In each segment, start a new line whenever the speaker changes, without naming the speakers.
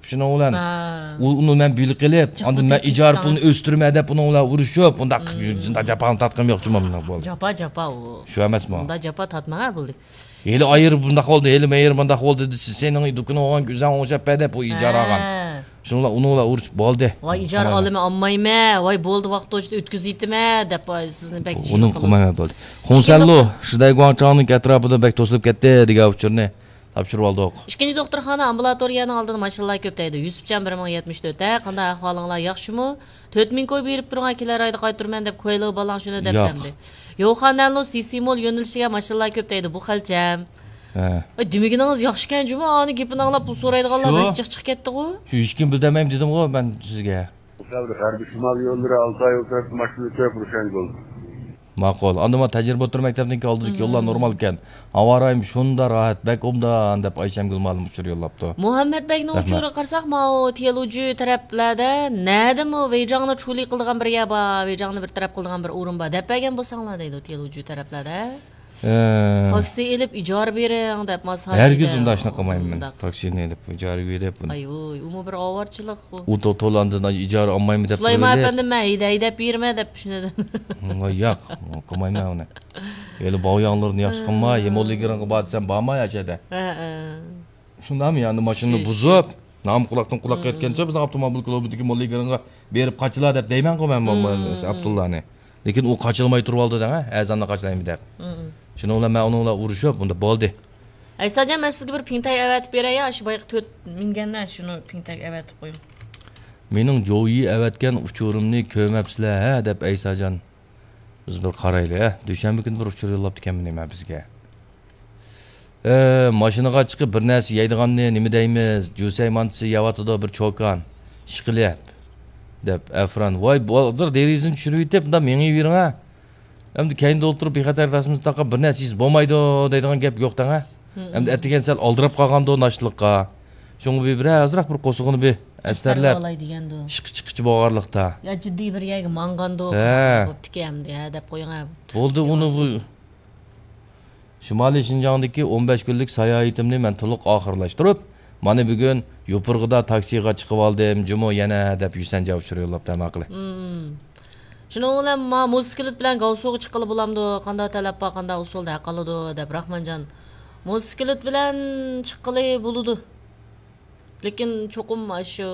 shuni bilan uni men bilik qilib, endi men ijara pulini o'stirmay deb uni bilan urushib, bunda japani tatqim yo'q chimam bo'ldi.
Japa u.
Shu emasmi?
Bunda japa tatmaga bo'ldi.
Heli ayırıp bunda oldu, heli meyer bunda oldu dedi. Senin dükkanı olan güzel olacak bedep o icara alan. Şunla onunla uğraş boldu.
Vay icara alımı anmayma, vay boldu vaqt o'tdi o'tkazitme deb sizni bek jiyib.
Onun qilmay bo'ldi. Xonsallo shiday guanchonning atrofida bek to'silib ketdi degan uchurni topshirib oldik.
Ikkinchi doktorxona ambulatoriyaning oldida mashallah ko'p deydi. Yusufjon 1074 da qanday ahvolinglar yaxshimi? 4000 koy berib turgan kelar oyda qayturman deb ko'yligi balang shuni deb demdi. Yo'xananlo sisimol yo'nalishiga mashallah ko'p deydi bu xalcham. Demigingiz yaxshi ekan juma, ani gapini anglab pul so'raydiganlar bek chiq ketdi-ku.
Shu hech kim bilmayman dedim-ku men sizga.
Harbiy shimol yo'llari 6 oy o'tib mashina ko'p urushang bo'ldi.
Ma'qul. Andima tajriba o'tir maktabdan oldidagi yo'llar normal ekan. Avarayim shunda rahat bek umdan deb Ayshamgul ma'lum uchur yo'llabdi.
Muhammad bekning uchuri qarsak, ma teoloji taraflarda nadimi vejongni chuli qildigan bir gap bor, vejongni bir taraf qildigan bir o'rin bor. Depagan bo'lsanglar deydi teoloji taraflarda. Taksi elib ijara bering deb maslahat.
Hergiz unda shuna qilmayman. Taksini elib ijara berib.
Ayoy, u bir ovarchilik bu.
U to'landidan ijara olmaymi deb.
Sulaymon efendi, men haydab berma deb shunday.
Yo'q, qilmayman uni. Eli bo'yonlarni yaxshi qilmay, yemolligini batsam bormay achada. Shundami yani mashinani buzib, nam quloqdan quloqqa yetgancha biz avtomobil klubidagi molligini berib qachilar deb deyman-ku men Abdullani. Lekin u qaçılmay turib oldi-da, azanni qaçlaymi deb. Shuni bilan men uni bilan urushib, bunda bo'ldi.
Aysajon, men sizga bir pintay avatib beray, shu boyqa 4 mingandan shuni pintay avatib qo'ying.
Mening joyi avatgan uchurimni ko'mabsizlar, ha deb Aysajon. Biz bir qarayli, ha. Dushanba kuni bir uchur yo'llabdi ekanman bizga. Mashinaga chiqib bir narsa yeydiganni nima deymiz? Jusaymantisi yavatida bir cho'kan, shiqilib deb Afran voy bo'ldir derizini tushirib yetib bunda menga bering ha. Endi keyinda o'tirib bexatar rasmimizni taqib bir narsangiz bo'lmaydi deydigan gap yo'qdan ha. Endi atigan sal oldirib qolganda nashliqqa. Shunga bir azroq bir qo'sig'ini bir astarlab
olay deganda.
Chiqchi bo'lganlikda.
Ya jiddiy bir yaga manganda bo'pti endi ha deb qo'ying ha.
Bo'ldi uni bu Shimoliy Shinjongdagi 15 kunlik sayohatimni men to'liq oxirlashtirib mana bugun Yopurg'ida taksiga chiqib oldim, jumo yana deb Yusan javob yo'llab tamom qilib.
Shuning bilan ma motosiklet bilan Gavsuga chiqilib bo'lamdi, qanday talab bor, qanday usulda qiladi deb Rahmonjon. Motosiklet bilan chiqili bo'ladi. Lekin cho'qim shu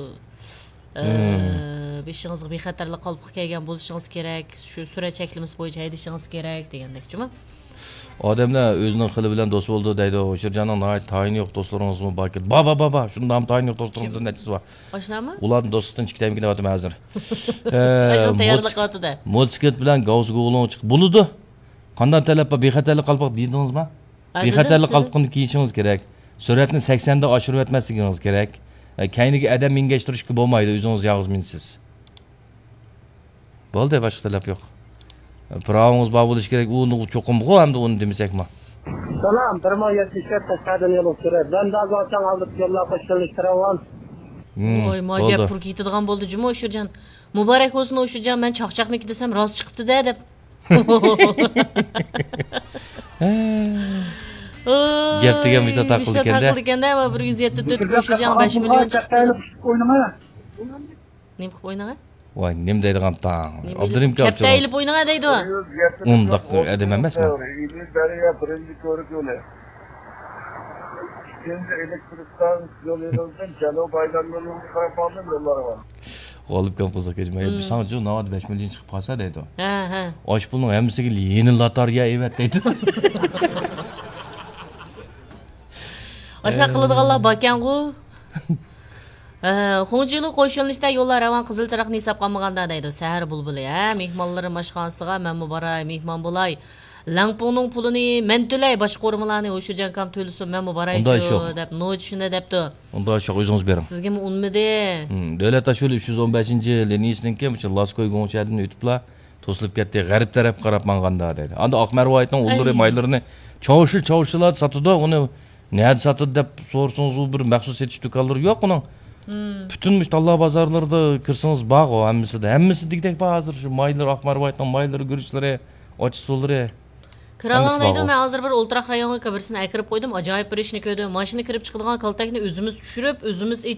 beshingizga bexatarlik qolib kelgan bo'lishingiz kerak, shu surat cheklimiz bo'yicha haydashingiz kerak degandek-chimi?
Odamlar o'zining xili bilan do'st bo'ldi deydi. O'shirjonning tayin yo'q do'stlaringizmi bor? Baba, shunda ham tayin yo'q do'stlaringizning natijasi bor.
Oshnami?
Ularning do'stidan chiqdaymi dedim hozir.
Ajal tayyorlik qotida.
Motosiklet bilan Gavsuga o'g'lon chiqib bo'ladi. Qanday talab bexatarlik qalpoq dedingizmi? Bexatarlik qalpoqni kiyishingiz kerak. Suratni 80 da oshirib o'tmasligingiz kerak. Keyingi adam mingashtirishga bo'lmaydi, o'zingiz yolg'iz minsiz. Bo'ldi, boshqa talab yo'q. Pravongiz bor bo'lishi kerak. Uni cho'qimg'u hamda uni demasakmi?
Salom, 174 tashqaridan yo'l o'tib. Ben de zaten aldık yo'llar qo'shilishtirib.
Voy, mo'gap pur ketadigan bo'ldi juma O'shirjon. Muborak bo'lsin O'shirjon, men chaqchaqmiki desam rost chiqibdi-da deb.
Gap degan bizda taqildi ekanda.
Taqildi ekanda va 174 O'shirjon 5 million chiqdi.
O'ynama.
Nima qilib o'ynaga?
Voy, nim deydigan tang. Abdurim ka
Kapta elib o'ynaga deydi u.
Undaq adam emasmi?
Beriga birinchi ko'rik yo'li. Kendi elektrikten yol edilden Cenab-ı Aydan'ın qarab oldim yo'llari bor.
G'olib kompozor kechmaydi. Sanjo navad 5 million chiqib qolsa deydi.
Ha.
Osh pulning hammasiga yeni lotoriya evat deydi.
Ashna qiladiganlar bor-ku. Xonjilu qo'shilishda yo'llar ravon qizil chiroqni hisob qilmaganda deydi. Sahar bulbuli, mehmonlari mashxonasiga men muborak mehmon bo'lay. Langponing pulini men to'lay, boshqa o'rmonlarni O'shirjon kam to'lsin, men muborak deb no'j shunda debdi.
Unda shu o'zingiz bering.
Sizgami unmidi?
Davlat tashkili 315-yil liniyasininki o'sha Laskoy go'ngshadini o'tiblar, to'silib ketdi, g'arib taraf qarab manganda deydi. Anda Oqmarvoyatning o'ldiri maylarini chovushlar satadi, uni niyat satadi deb so'rsangiz u bir maxsus setish do'konlari yo'q uning. Bütün müştalla bazarlarda kırsanız bağ o hemmisi dikdek bağ hazır şu maylar Oqmarvoyatning mayları görüşleri açı solları.
Kiralanmaydi, men hozir bir o'ltiraq rayonga kirsini akirib qo'ydim, ajoyib bir ishni ko'rdim. Mashina kirib chiqadigan kaltakni o'zimiz tushirib, o'zimiz